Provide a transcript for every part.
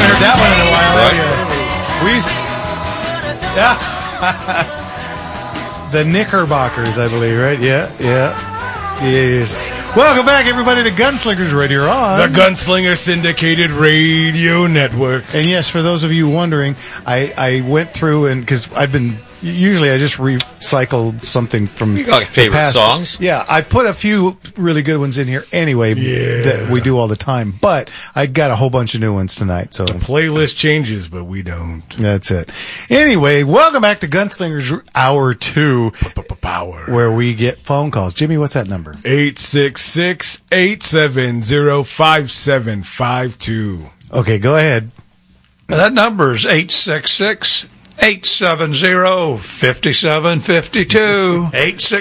heard that one in a while. Right. The Knickerbockers, I believe, right? Yeah. Yes. Welcome back, everybody, to Gunslingers Radio on The Gunslinger Syndicated Radio Network. And yes, for those of you wondering, I went through and because usually I just recycle something from you got favorite past songs. Yeah, I put a few really good ones in here anyway that we do all the time, but I got a whole bunch of new ones tonight. So the playlist changes, but we don't. That's it. Anyway, welcome back to Gunslingers Hour 2, Power, where we get phone calls. Jimmy, what's that number? 866-870-5752. Okay, go ahead. That number is 866-870-5752.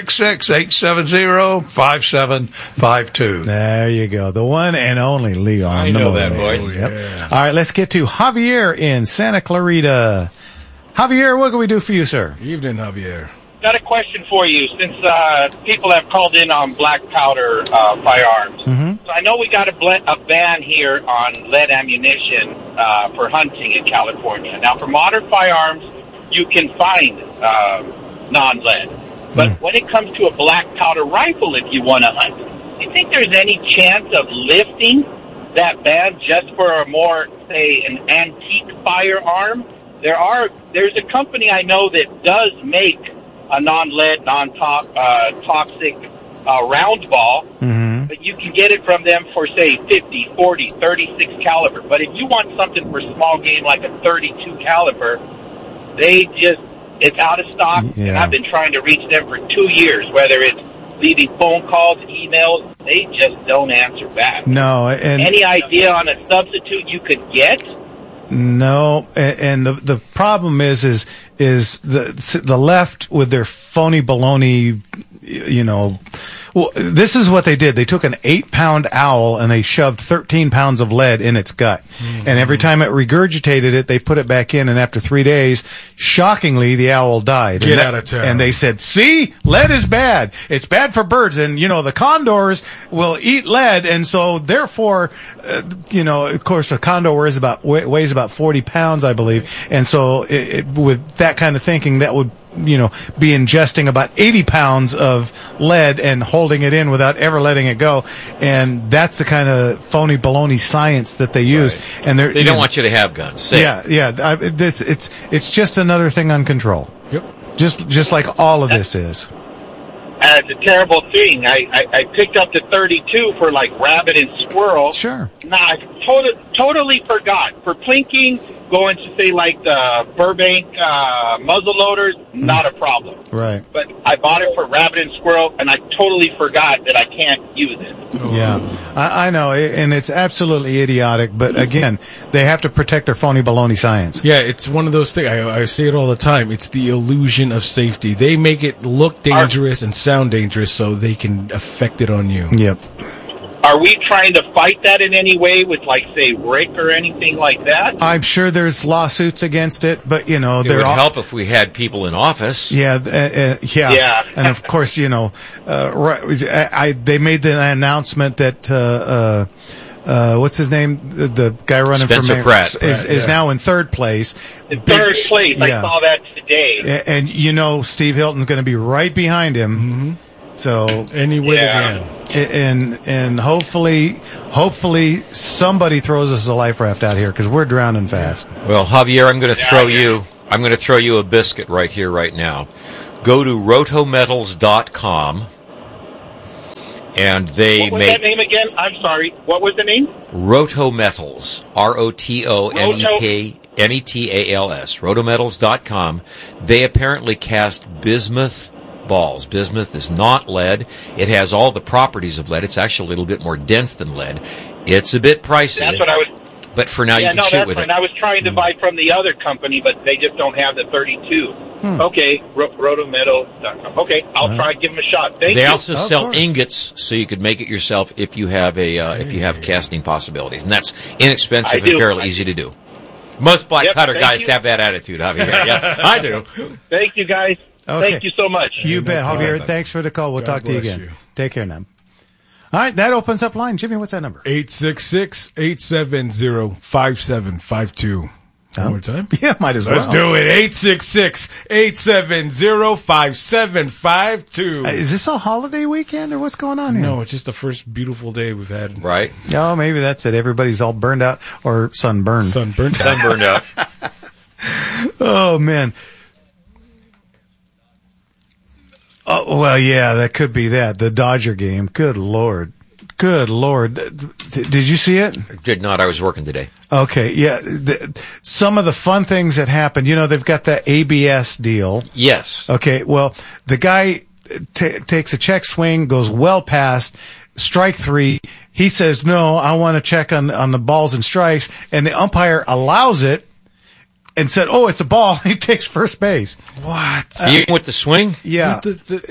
866-870-5752. There you go. The one and only Leon. I know that voice. Yep. Yeah. All right, let's get to Javier in Santa Clarita. Javier, what can we do for you, sir? Evening, Javier. Got a question for you. Since people have called in on black powder firearms, so I know we got a ban here on lead ammunition for hunting in California. Now, for modern firearms, you can find non-lead. But when it comes to a black powder rifle, if you want to hunt, do you think there's any chance of lifting that ban just for a more, say, an antique firearm? There's a company I know that does make a non-lead, non-toxic round ball, but you can get it from them for, say, 50, 40, 36 caliber. But if you want something for small game like a 32 caliber, it's out of stock, and I've been trying to reach them for 2 years, whether it's leaving phone calls, emails, they just don't answer back. No. Any idea on a substitute you could get? No, and the problem is the left with their phony baloney, well, this is what they did. They took an 8-pound owl and they shoved 13 pounds of lead in its gut. And every time it regurgitated it, they put it back in. And after 3 days, shockingly, the owl died. Get out of town. And they said, see, lead is bad. It's bad for birds. And, the condors will eat lead. And so therefore, of course, a condor weighs about 40 pounds, I believe. And so with that kind of thinking, that would be ingesting about 80 pounds of lead and holding it in without ever letting it go. And that's the kind of phony baloney science that they use. Right. And they don't want you to have guns. It's just another thing on control. Yep. Just like all of this is. It's a terrible thing. I picked up the 32 for like rabbit and squirrel. Sure. I totally forgot. For plinking, going to say like the Burbank muzzle loaders, not a problem. Right. But I bought it for rabbit and squirrel, and I totally forgot that I can't use it. Yeah, I know, and it's absolutely idiotic. But again, they have to protect their phony baloney science. Yeah, it's one of those things. I say it all the time. It's the illusion of safety. They make it look dangerous and sound dangerous so they can affect it on you. Yep. Are we trying to fight that in any way with, like, say, RIC or anything like that? I'm sure there's lawsuits against it, but, it would help if we had people in office. Yeah. And, of course, they made the announcement that, what's his name? The guy running Spencer for mayor Pratt is now in third place. In third place. I saw that today. And Steve Hilton's going to be right behind him. Mm-hmm. So any way they can. And hopefully somebody throws us a life raft out here because we're drowning fast. Well, Javier, I'm going to throw you a biscuit right here, right now. Go to rotometals.com, and they What was that name again? I'm sorry. What was the name? Rotometals. ROTOMETALS. Rotometals.com. They apparently cast bismuth balls. Bismuth is not lead. It has all the properties of lead. It's actually a little bit more dense than lead. It's a bit pricey. That's what I was... But for now, you can shoot with it. I was trying to buy from the other company, but they just don't have the 32. Okay, rotometal.com. Okay, I'll try to give them a shot. Thank you. They also sell ingots, so you could make it yourself if you have casting possibilities, and that's inexpensive and fairly easy to do. Most black powder guys have that attitude, Javier. Yeah, I do. Thank you, guys. Okay. Thank you so much. You bet, Javier. Thanks for the call. We'll talk to you again. Take care now. All right, that opens up line. Jimmy, what's that number? 866-870-5752. One more time? Yeah, might as well. Let's do it. 866-870-5752. Is this a holiday weekend or what's going on here? No, it's just the first beautiful day we've had. Right? Oh, maybe that's it. Everybody's all burned out or sunburned. Sunburned. Sunburned out. Oh, man. Oh, well, yeah, that could be that. The Dodger game. Good Lord. Good Lord. Did you see it? Did not. I was working today. Okay, yeah. Some of the fun things that happened, they've got that ABS deal. Yes. Okay, well, the guy takes a check swing, goes well past strike 3. He says, no, I want to check on the balls and strikes. And the umpire allows it and said, oh, it's a ball. He takes first base. What? Even with the swing? Yeah.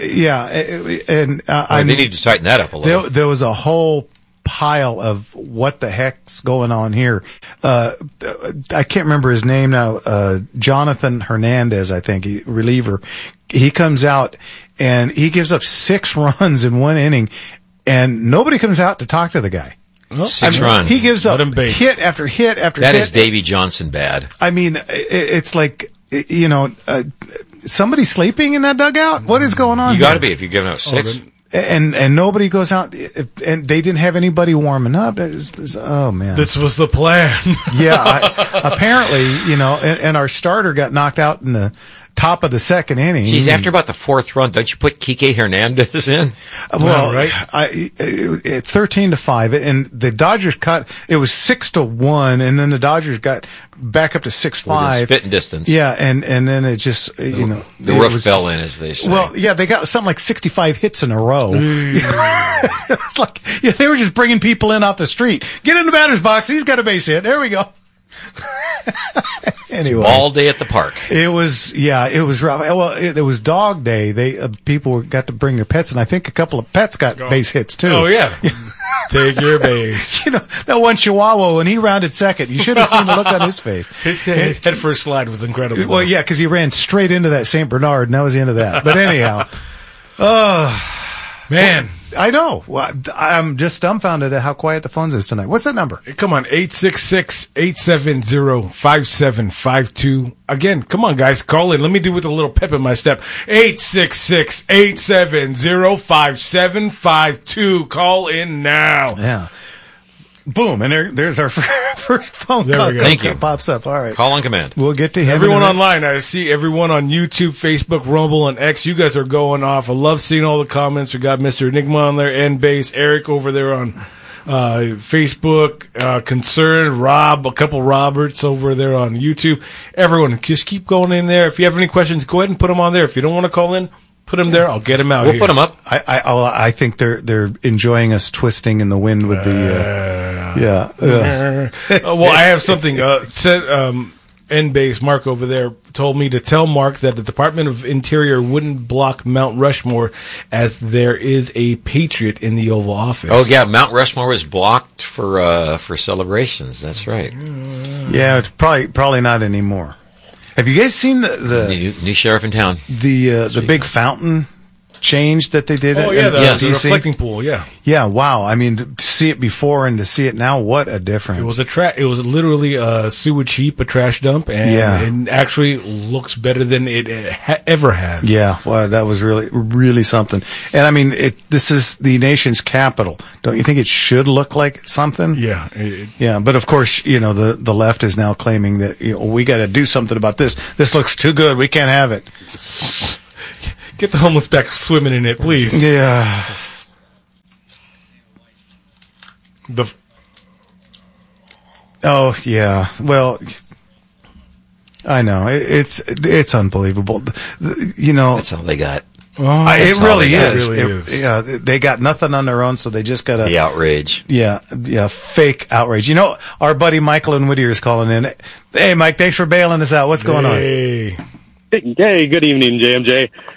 And They need to tighten that up a little. there was a whole pile of what the heck's going on here. I can't remember his name now. Jonathan Hernandez, I think, reliever. He comes out and he gives up 6 runs in 1 inning, and nobody comes out to talk to the guy. 6 runs. He gives up Let him bait. hit after hit after That hit. is Davy Johnson bad. I mean, it's like, somebody sleeping in that dugout? What is going on You here? got to be if you're giving out 6. And nobody goes out, and they didn't have anybody warming up. Oh, man. This was the plan. Yeah, apparently, and our starter got knocked out in the top of the second inning. Geez, after about the 4th run, don't you put Kike Hernandez in? Well, right? 13-5, and the Dodgers cut. It was 6-1, and then the Dodgers got back up to 6-5. Spitting distance. Yeah, and then it just The it roof was fell just- in, as they say. Well, yeah, they got something like 65 hits in a row. It was like they were just bringing people in off the street. Get in the batter's box. He's got a base hit. There we go. Anyway, all day at the park. it was rough. Well, it was dog day. People got to bring their pets, and I think a couple of pets got base hits too. Oh, yeah. Take your base. That one Chihuahua, when he rounded second, you should have seen the look on his face. His head first slide was incredible. Well, yeah, because he ran straight into that St. Bernard, and that was the end of that. But anyhow, Man. I know. Well, I'm just dumbfounded at how quiet the phones is tonight. What's that number? Come on, 866-870-5752. Again, come on, guys, call in. Let me do with a little pep in my step. 866-870-5752. Call in now. Yeah. Boom, and there's our first phone There call. we go. Thank you. Pops up. All right. Call on command. We'll get to him. Everyone in a minute. online, I see everyone on YouTube, Facebook, Rumble, and X. You guys are going off. I love seeing all the comments. We got Mr. Enigma on there, N-Base, Eric over there on Facebook, Concern, Rob, a couple Roberts over there on YouTube. Everyone, just keep going in there. If you have any questions, go ahead and put them on there. If you don't want to call in, put them there. I'll get them out. We'll here. put them up. I think they're enjoying us twisting in the wind with the Well, I have something. N-Base Mark over there told me to tell Mark that the Department of Interior wouldn't block Mount Rushmore as there is a Patriot in the Oval Office. Oh, yeah, Mount Rushmore was blocked for celebrations. That's right. Yeah, it's probably not anymore. Have you guys seen the New sheriff in town. the big fountain change that they did? Oh, in yeah, the DC? reflecting pool, yeah. Yeah, wow. I mean, to see it before and to see it now, what a difference. It was literally a sewage heap, a trash dump, and it actually looks better than it ever has. Yeah, well, that was really, really something. And I mean, this is the nation's capital. Don't you think it should look like something? Yeah. Yeah, but of course, the left is now claiming that we got to do something about this. This looks too good. We can't have it. Get the homeless back swimming in it, please. Yeah. Oh yeah. Well, I know it's unbelievable. That's all they got. It really is. It really is. Yeah, they got nothing on their own, so they just got The outrage. Yeah, fake outrage. Our buddy Michael in Whittier is calling in. Hey, Mike, thanks for bailing us out. What's going on? Hey. Hey, good evening, JMJ.